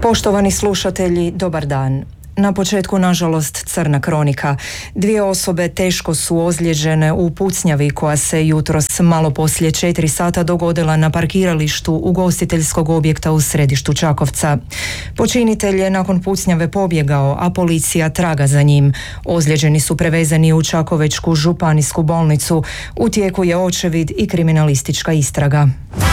Poštovani slušatelji, dobar dan. Na početku, nažalost, crna kronika. 2 osobe teško su ozlijeđene u pucnjavi koja se jutros malo poslije 4 sata dogodila na parkiralištu ugostiteljskog objekta u središtu Čakovca. Počinitelj je nakon pucnjave pobjegao, a policija traga za njim. Ozlijeđeni su prevezani u Čakovečku županijsku bolnicu. U tijeku je očevid i kriminalistička istraga.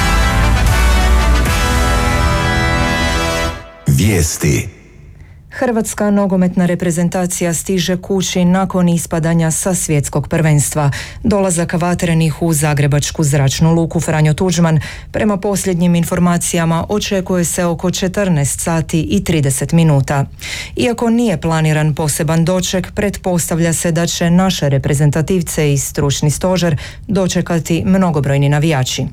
Vijesti. Hrvatska nogometna reprezentacija stiže kući nakon ispadanja sa svjetskog prvenstva. Dolazak vatrenih u zagrebačku zračnu luku Franjo Tuđman prema posljednjim informacijama očekuje se oko 14 sati i 30 minuta. Iako nije planiran poseban doček, pretpostavlja se da će naše reprezentativce i stručni stožer dočekati mnogobrojni navijači.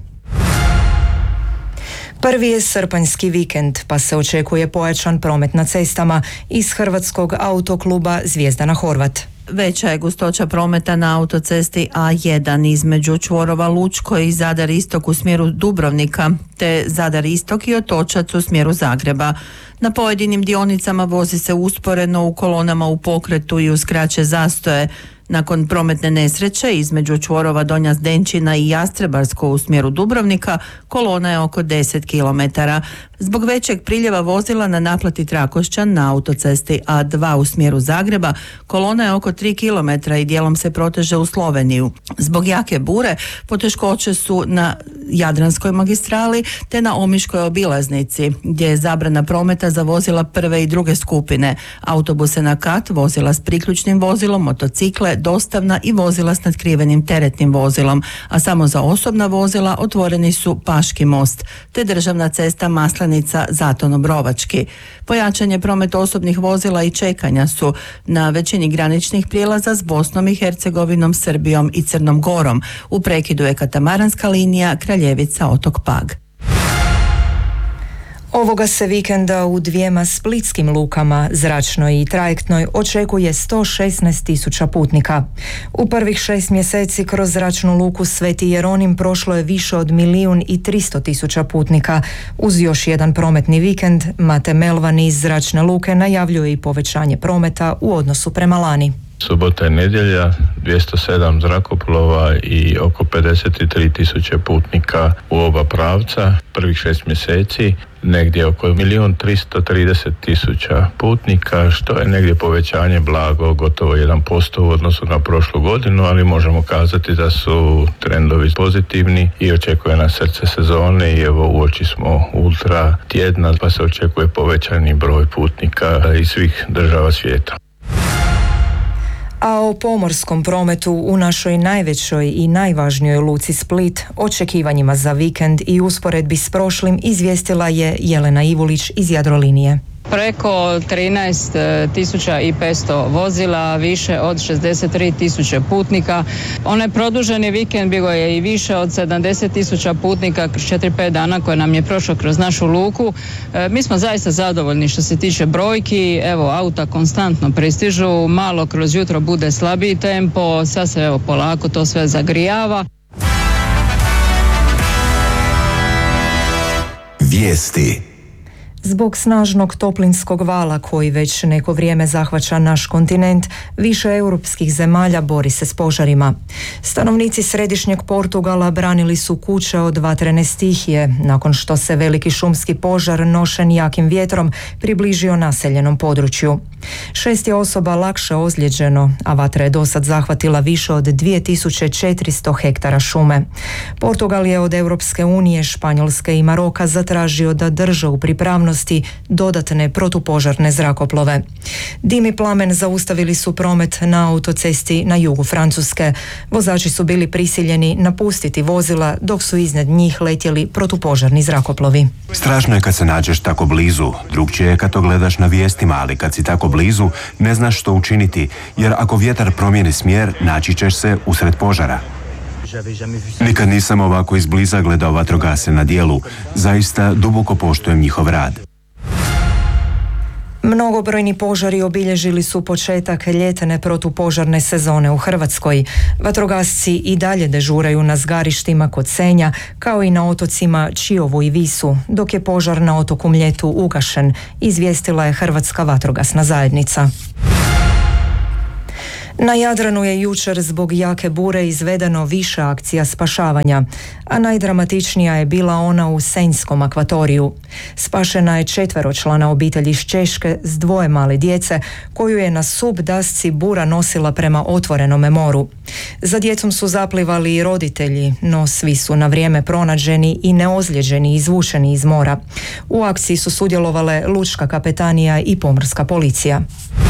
Prvi je srpanjski vikend, pa se očekuje pojačan promet na cestama. Iz Hrvatskog autokluba Zvijezdana Horvat. Veća je gustoća prometa na autocesti A1 između čvorova Lučko i Zadar Istok u smjeru Dubrovnika, te Zadar Istok i Otočac u smjeru Zagreba. Na pojedinim dionicama vozi se usporeno u kolonama u pokretu i uz kraće zastoje. Nakon prometne nesreće između čvorova Donja Zdenčina i Jastrebarsko u smjeru Dubrovnika, kolona je oko 10 km. Zbog većeg priljeva vozila na naplati Trakošćan na autocesti A2 u smjeru Zagreba, kolona je oko 3 km i dijelom se proteže u Sloveniju. Zbog jake bure poteškoće su na Jadranskoj magistrali te na Omiškoj obilaznici, gdje je zabrana prometa za vozila prve i druge skupine, autobuse na kat, vozila s priključnim vozilom, motocikle, dostavna i vozila s natkrivenim teretnim vozilom, a samo za osobna vozila otvoreni su Paški most, te državna cesta Maslenica Zatono-Brovački. Pojačanje prometa osobnih vozila i čekanja su na većini graničnih prijelaza s Bosnom i Hercegovinom, Srbijom i Crnom Gorom. U prekidu je katamaranska linija Kraljevica Otok Pag. Ovoga se vikenda u 2 splitskim lukama, zračnoj i trajektnoj, očekuje 116.000 putnika. U prvih 6 mjeseci kroz zračnu luku Sveti Jeronim prošlo je više od 1.300.000 putnika. Uz još jedan prometni vikend, Mate Melvan iz zračne luke najavljuje i povećanje prometa u odnosu prema lani. Subota i nedjelja 207 zrakoplova i oko 53.000 putnika u oba pravca. Prvih 6 mjeseci negdje oko 1.330.000 putnika, što je negdje povećanje blago, gotovo 1% u odnosu na prošlu godinu, ali možemo kazati da su trendovi pozitivni i očekuje nas srce sezone i evo uoči smo ultra tjedna, pa se očekuje povećani broj putnika iz svih država svijeta. A o pomorskom prometu u našoj najvećoj i najvažnijoj luci Split, očekivanjima za vikend i usporedbi s prošlim izvijestila je Jelena Ivulić iz Jadrolinije. Preko 13.500 vozila, više od 63.000 putnika. Onaj produženi vikend bio je i više od 70.000 putnika kroz 4-5 dana koje nam je prošlo kroz našu luku. Mi smo zaista zadovoljni što se tiče brojki. Evo, auta konstantno pristižu, malo kroz jutro bude slabiji tempo, sad se evo polako to sve zagrijava. Vijesti. Zbog snažnog toplinskog vala koji već neko vrijeme zahvaća naš kontinent, više europskih zemalja bori se s požarima. Stanovnici središnjeg Portugala branili su kuće od vatrene stihije, nakon što se veliki šumski požar nošen jakim vjetrom približio naseljenom području. 6 je osoba lakše ozlijeđeno, a vatra je dosad zahvatila više od 2400 hektara šume. Portugal je od Europske unije, Španjolske i Maroka zatražio da drže u pripravnosti dodatne protupožarne zrakoplove. Dim i plamen zaustavili su promet na autocesti na jugu Francuske. Vozači su bili prisiljeni napustiti vozila dok su iznad njih letjeli protupožarni zrakoplovi. Strašno je kad se nađeš tako blizu, drugčije je kad to gledaš na vijestima, ali kad si tako blizu ne znaš što učiniti, jer ako vjetar promijeni smjer, naći ćeš se usred požara. Nikad nisam ovako izbliza gledao vatrogasce na djelu. Zaista duboko poštujem njihov rad. Mnogobrojni požari obilježili su početak ljetne protupožarne sezone u Hrvatskoj. Vatrogasci i dalje dežuraju na zgarištima kod Senja, kao i na otocima Čiovu i Visu, dok je požar na otoku Mljetu ugašen, izvijestila je Hrvatska vatrogasna zajednica. Na Jadranu je jučer zbog jake bure izvedeno više akcija spašavanja, a najdramatičnija je bila ona u Senjskom akvatoriju. Spašena je 4-člana obitelj iz Češke s 2 male djece, koju je na sub dasci bura nosila prema otvorenome moru. Za djecom su zaplivali i roditelji, no svi su na vrijeme pronađeni i neozlijeđeni izvučeni iz mora. U akciji su sudjelovale lučka kapetanija i pomorska policija.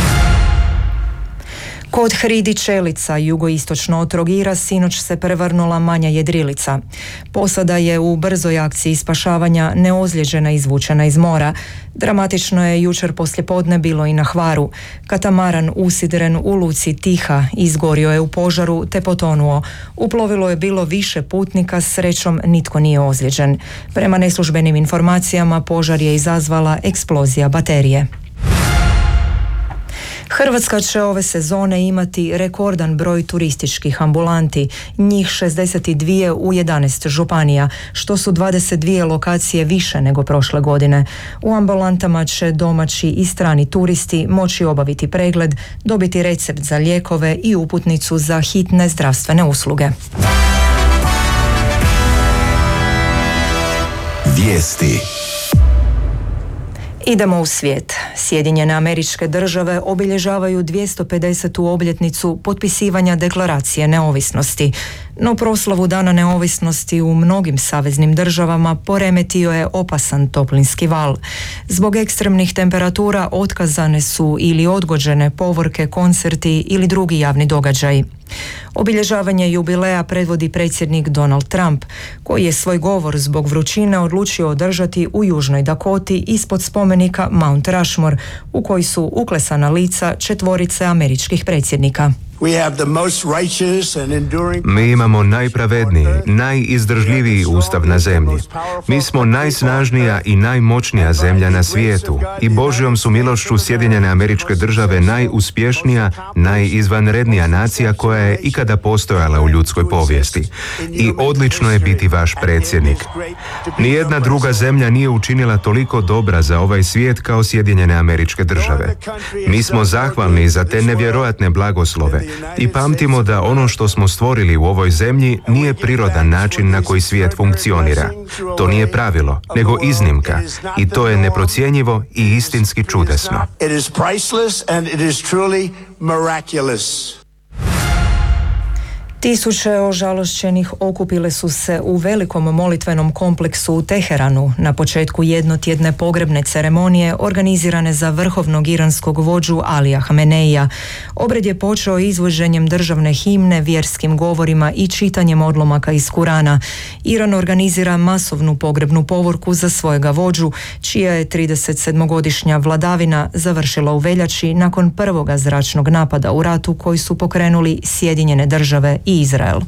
Kod hridi Čelica, jugoistočno od Trogira, sinoć se prevrnula manja jedrilica. Posada je u brzoj akciji spašavanja neozlijeđena izvučena iz mora. Dramatično je jučer poslijepodne bilo i na Hvaru. Katamaran usidren u luci Tiha izgorio je u požaru te potonuo. U plovilu je bilo više putnika, srećom nitko nije ozlijeđen. Prema neslužbenim informacijama požar je izazvala eksplozija baterije. Hrvatska će ove sezone imati rekordan broj turističkih ambulanti, njih 62 u 11 županija, što su 22 lokacije više nego prošle godine. U ambulantama će domaći i strani turisti moći obaviti pregled, dobiti recept za lijekove i uputnicu za hitne zdravstvene usluge. Vijesti. Idemo u svijet. Sjedinjene Američke Države obilježavaju 250. obljetnicu potpisivanja Deklaracije neovisnosti. No proslavu Dana neovisnosti u mnogim saveznim državama poremetio je opasan toplinski val. Zbog ekstremnih temperatura otkazane su ili odgođene povorke, koncerti ili drugi javni događaji. Obilježavanje jubileja predvodi predsjednik Donald Trump, koji je svoj govor zbog vrućine odlučio održati u Južnoj Dakoti ispod spomenika Mount Rushmore, u koji su uklesana lica 4 američkih predsjednika. Mi imamo najpravedniji, najizdržljiviji ustav na zemlji. Mi smo najsnažnija i najmoćnija zemlja na svijetu i Božjom su milošću Sjedinjene Američke Države najuspješnija, najizvanrednija nacija koja je ikada postojala u ljudskoj povijesti. I odlično je biti vaš predsjednik. Nijedna druga zemlja nije učinila toliko dobra za ovaj svijet kao Sjedinjene Američke Države. Mi smo zahvalni za te nevjerojatne blagoslove i pamtimo da ono što smo stvorili u ovoj zemlji nije prirodan način na koji svijet funkcionira. To nije pravilo, nego iznimka i to je neprocjenjivo i istinski čudesno. Tisuće ožalošćenih okupile su se u velikom molitvenom kompleksu u Teheranu na početku jednotjedne pogrebne ceremonije organizirane za vrhovnog iranskog vođu Alija Hameneija. Obred je počeo izvođenjem državne himne, vjerskim govorima i čitanjem odlomaka iz Kurana. Iran organizira masovnu pogrebnu povorku za svojega vođu, čija je 37-godišnja vladavina završila u veljači nakon prvoga zračnog napada u ratu koji su pokrenuli Sjedinjene Države i Izrael.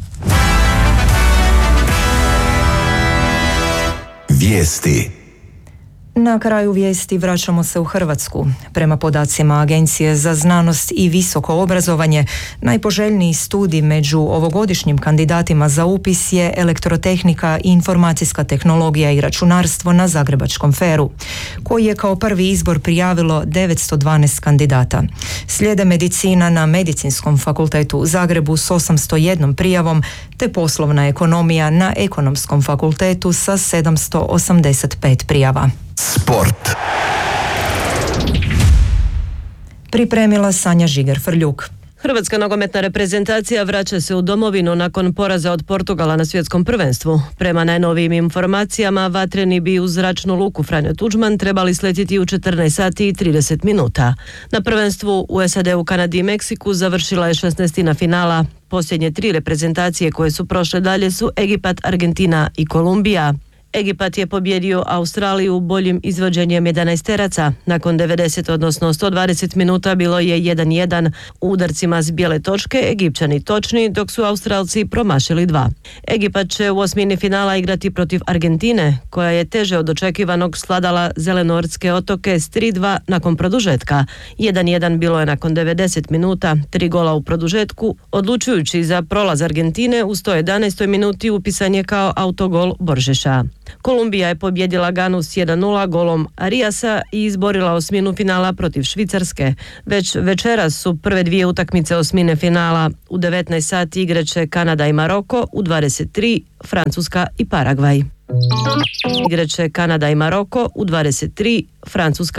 Vijesti. Na kraju vijesti vraćamo se u Hrvatsku. Prema podacima Agencije za znanost i visoko obrazovanje, najpoželjniji studij među ovogodišnjim kandidatima za upis je elektrotehnika i informacijska tehnologija i računarstvo na Zagrebačkom FER-u, koji je kao prvi izbor prijavilo 912 kandidata. Slijede medicina na Medicinskom fakultetu u Zagrebu s 801 prijavom, te poslovna ekonomija na Ekonomskom fakultetu sa 785 prijava. Sport. Pripremila Sanja Žiger-Frljuk. Hrvatska nogometna reprezentacija vraća se u domovinu nakon poraza od Portugala na svjetskom prvenstvu. Prema najnovijim informacijama, vatreni bi u zračnu luku Franjo Tuđman trebali sletiti u 14 sati i 30 minuta. Na prvenstvu u SAD-u, Kanadi i Meksiku završila je 16. finala. Posljednje 3 reprezentacije koje su prošle dalje su Egipat, Argentina i Kolumbija. Egipat je pobjedio Australiju boljim izvođenjem 11-teraca. Nakon 90, odnosno 120 minuta bilo je 1-1. U udarcima s bijele točke Egipćani točni, dok su Australci promašili 2. Egipat će u osmini finala igrati protiv Argentine, koja je teže od očekivanog sladala Zelenortske otoke s 3-2 nakon produžetka. 1-1 bilo je nakon 90 minuta, 3 gola u produžetku. Odlučujući za prolaz Argentine u 111. minuti upisan je kao autogol Boržeša. Kolumbija je pobjedila Ganu s 1-0 golom Ariasa i izborila osminu finala protiv Švicarske. Već večeras su prve dvije utakmice osmine finala. U 19 sati igraće Kanada i Maroko, u 23 Francuska i Paragvaj. Igraće Kanada i Maroko, u 23 Francuska